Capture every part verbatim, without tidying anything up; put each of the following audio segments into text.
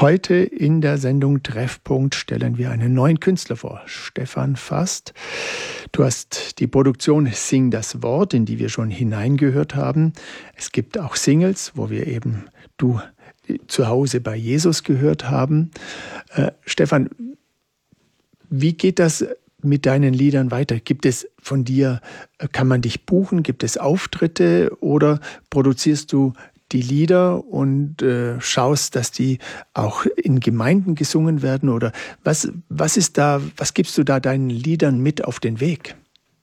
Heute in der Sendung Treffpunkt stellen wir einen neuen Künstler vor, Stefan Fast. Du hast die Produktion Sing das Wort, in die wir schon hineingehört haben. Es gibt auch Singles, wo wir eben Du zu Hause bei Jesus gehört haben. Äh, Stefan, wie geht das mit deinen Liedern weiter? Gibt es von dir, kann man dich buchen? Gibt es Auftritte oder produzierst du die Lieder und äh, schaust, dass die auch in Gemeinden gesungen werden? Oder was, was ist da, was gibst du da deinen Liedern mit auf den Weg?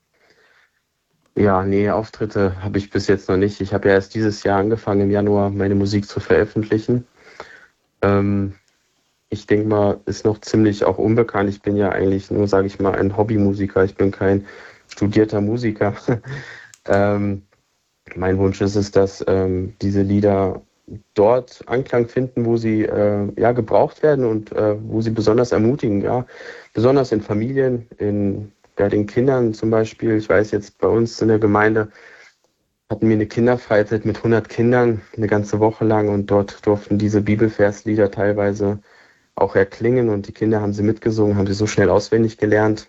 Ja, nee, Auftritte habe ich bis jetzt noch nicht. Ich habe ja erst dieses Jahr angefangen, im Januar meine Musik zu veröffentlichen. Ähm, ich denke mal, ist noch ziemlich auch unbekannt. Ich bin ja eigentlich nur, sage ich mal, ein Hobbymusiker. Ich bin kein studierter Musiker. ähm, Mein Wunsch ist es, dass ähm, diese Lieder dort Anklang finden, wo sie äh, ja gebraucht werden und äh, wo sie besonders ermutigen, ja, besonders in Familien, in bei den Kindern zum Beispiel. Ich weiß jetzt, bei uns in der Gemeinde hatten wir eine Kinderfreizeit mit hundert Kindern eine ganze Woche lang und dort durften diese Bibelverslieder teilweise auch erklingen und die Kinder haben sie mitgesungen, haben sie so schnell auswendig gelernt.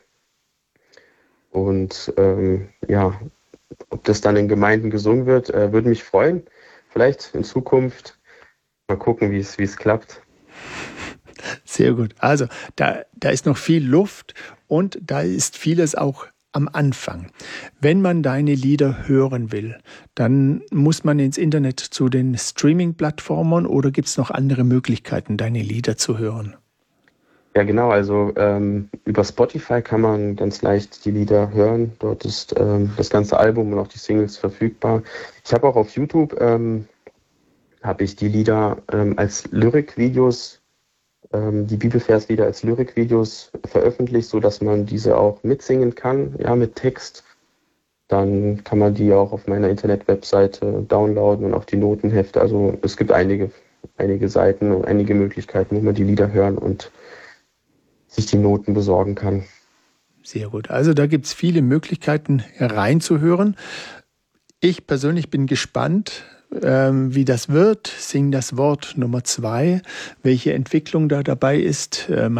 Und ähm, ja, ob das dann in Gemeinden gesungen wird, äh, würde mich freuen. Vielleicht in Zukunft. Mal gucken, wie es wie es klappt. Sehr gut. Also da, da ist noch viel Luft und da ist vieles auch am Anfang. Wenn man deine Lieder hören will, dann muss man ins Internet zu den Streaming-Plattformen oder gibt es noch andere Möglichkeiten, deine Lieder zu hören? Ja, genau. Also ähm, über Spotify kann man ganz leicht die Lieder hören. Dort ist ähm, das ganze Album und auch die Singles verfügbar. Ich habe auch auf YouTube ähm, habe ich die Lieder ähm, als Lyrikvideos, ähm, die Bibelverslieder als Lyrikvideos veröffentlicht, so dass man diese auch mitsingen kann, ja, mit Text. Dann kann man die auch auf meiner Internet-Webseite downloaden und auch die Notenhefte. Also es gibt einige, einige Seiten und einige Möglichkeiten, wo man die Lieder hören und sich die Noten besorgen kann. Sehr gut. Also da gibt es viele Möglichkeiten reinzuhören. Ich persönlich bin gespannt, ähm, wie das wird. Sing das Wort Nummer zwei, welche Entwicklung da dabei ist. Ähm,